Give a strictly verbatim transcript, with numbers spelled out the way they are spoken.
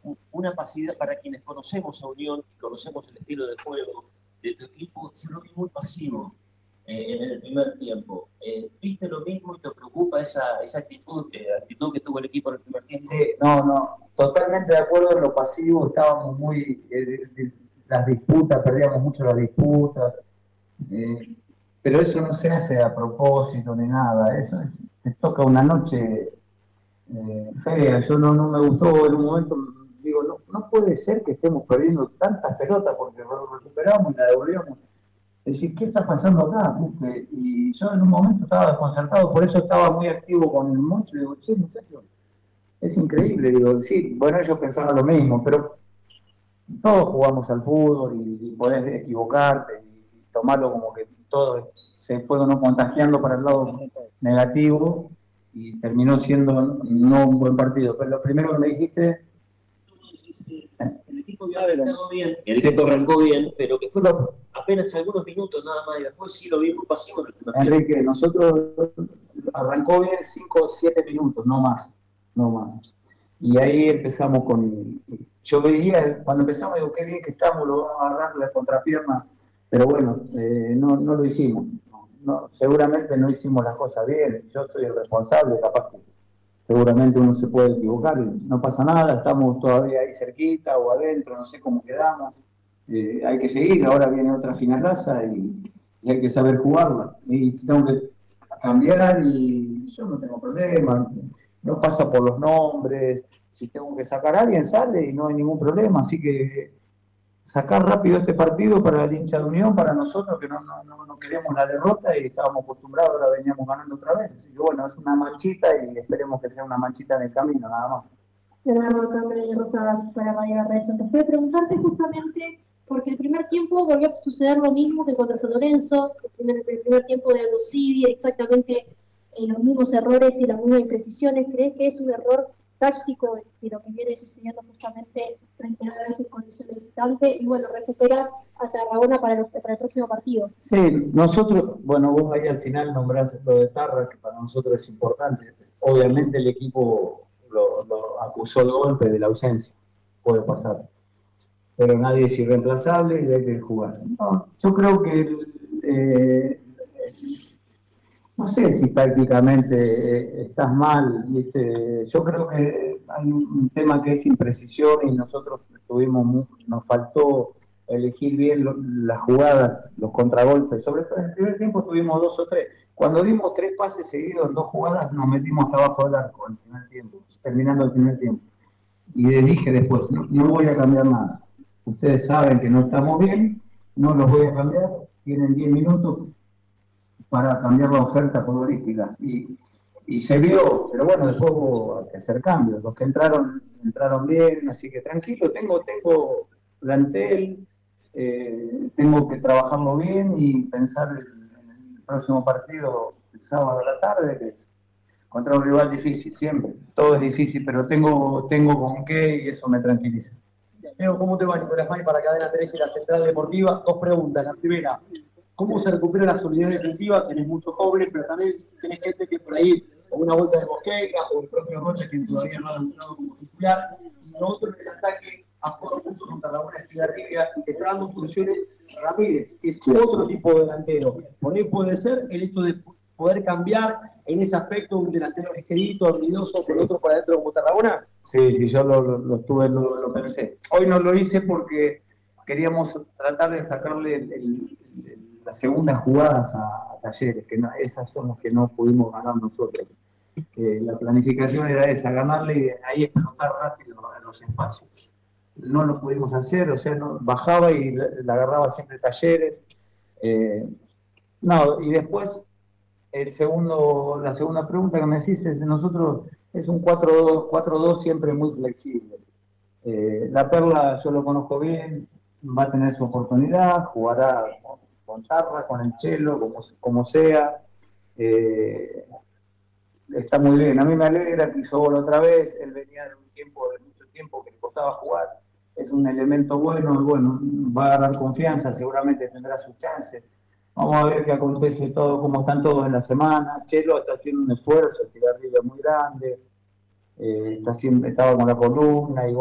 una pasividad para quienes conocemos a Unión, conocemos el estilo de juego de tu equipo. Yo lo vi muy pasivo eh, en el primer tiempo. Eh, ¿Viste lo mismo y te preocupa esa, esa actitud, eh, actitud que tuvo el equipo en el primer tiempo? Sí, no, no, totalmente de acuerdo en lo pasivo, estábamos muy, eh, de- las disputas, perdíamos mucho las disputas, eh, pero eso no se hace a propósito ni nada, eso es- te toca una noche eh, fea, yo no, no me gustó en un momento, digo, no, no puede ser que estemos perdiendo tantas pelotas porque lo recuperamos y la devolvíamos. Es decir, ¿qué está pasando acá? ¿Viste? Y yo en un momento estaba desconcertado, por eso estaba muy activo con el Moncho, y digo, che, muchachos, es increíble, digo, sí, bueno, ellos pensaban lo mismo, pero todos jugamos al fútbol y, y podés equivocarte y tomarlo como que todo se fue no contagiando para el lado negativo y terminó siendo no un buen partido. Pero lo primero que me dijiste... El equipo había arrancado bien, el equipo arrancó bien, pero que fueron apenas algunos minutos nada más, y después sí lo vi muy pasivo en el primer tiempo. Enrique, nosotros arrancó bien cinco o siete minutos, no más, no más. Y ahí empezamos con... Yo veía, cuando empezamos, digo, qué bien que estamos, lo vamos a agarrar la contrapierna, pero bueno, eh, no, no lo hicimos. No, no, seguramente no hicimos las cosas bien, yo soy el responsable, capaz que seguramente uno se puede equivocar, no pasa nada, estamos todavía ahí cerquita o adentro, no sé cómo quedamos. Eh, hay que seguir, ahora viene otra finalaza y, y hay que saber jugarla. Y si tengo que cambiar, y yo no tengo problema, no pasa por los nombres, si tengo que sacar a alguien sale y no hay ningún problema, así que sacar rápido este partido para el hincha de Unión, para nosotros que no, no, no, no queremos la derrota y estábamos acostumbrados, ahora veníamos ganando otra vez, así que bueno, es una manchita y esperemos que sea una manchita en el camino, nada más. Leonardo Campbell de Rosadas para Radio Red Santa Fe. Preguntarte justamente, porque el primer tiempo volvió a suceder lo mismo que contra San Lorenzo, el primer, el primer tiempo de Aldo Civi, exactamente eh, los mismos errores y las mismas imprecisiones. ¿Crees que es un error táctico de, de lo que viene sucediendo justamente reiteradas veces en condiciones de visitante? Y bueno, recuperas a Tarragona para, los, para el próximo partido. Sí, nosotros, bueno, vos ahí al final nombrás lo de Tarra, que para nosotros es importante. Obviamente el equipo lo, lo acusó el golpe de la ausencia, puede pasar, pero nadie es irreemplazable y hay que jugar. No, yo creo que eh, no sé si prácticamente eh, estás mal, ¿viste? Yo creo que hay un tema que es imprecisión y nosotros tuvimos, nos faltó elegir bien lo, las jugadas, los contragolpes. Sobre todo en el primer tiempo tuvimos dos o tres. Cuando dimos tres pases seguidos en dos jugadas, nos metimos hasta abajo del arco en el primer tiempo, terminando el primer tiempo. Y les dije después, no, no voy a cambiar nada. Ustedes saben que no estamos bien, no los voy a cambiar, tienen diez minutos para cambiar la oferta futbolística. Y, y se vio, pero bueno, después hubo que hacer cambios. Los que entraron, entraron bien, así que tranquilo, tengo, tengo plantel, eh, tengo que trabajarlo bien y pensar en el próximo partido el sábado a la tarde, que es contra un rival difícil, siempre. Todo es difícil, pero tengo, tengo con qué y eso me tranquiliza. Leo, ¿cómo te va? Nicolás May para Cadena tres y la Central Deportiva. Dos preguntas. La primera, ¿cómo se recupera la solidez defensiva? Tenés muchos jóvenes, pero también tenés gente que por ahí, o una vuelta de Mosquera, o el propio Rocha, que todavía no ha debutado como titular. Y lo otro, en el ataque, ha jugado mucho contra Laguna Estigarribia y te está dando funciones Ramírez, que es otro tipo de delantero. Por ahí puede ser el hecho de poder cambiar en ese aspecto un delantero ligerito, habilidoso, sí, con otro para adentro como Tarragona. Sí, sí, yo lo, lo, lo estuve, lo, lo pensé. Hoy no lo hice porque queríamos tratar de sacarle el, el, el, las segundas jugadas a, a Talleres, que no, esas son las que no pudimos ganar nosotros. Que la planificación era esa, ganarle y de ahí explotar rápido en los espacios. No lo pudimos hacer, o sea, no, bajaba y la, la agarraba siempre Talleres. Eh, no, y después, el segundo, la segunda pregunta que me decís es de nosotros, es un cuatro dos siempre muy flexible. Eh, la Perla yo lo conozco bien, va a tener su oportunidad, jugará con, con Tarra, con el Chelo, como, como sea. Eh, está muy bien, a mí me alegra que hizo gol otra vez, él venía de un tiempo, de mucho tiempo que le costaba jugar, es un elemento bueno, y bueno, va a agarrar confianza, seguramente tendrá su chance. Vamos a ver qué acontece todo, cómo están todos en la semana. Chelo está haciendo un esfuerzo, que arriba muy grande, eh, está haciendo, estaba con la columna, igual.